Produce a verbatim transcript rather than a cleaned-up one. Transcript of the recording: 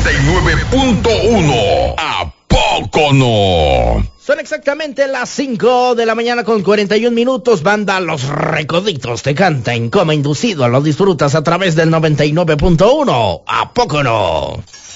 noventa y nueve punto uno. ¿A poco no? Son exactamente las cinco de la mañana con cuarenta y un minutos. Banda Los Recoditos te canta en coma inducido. Lo disfrutas a través del noventa y nueve punto uno. ¿A poco no?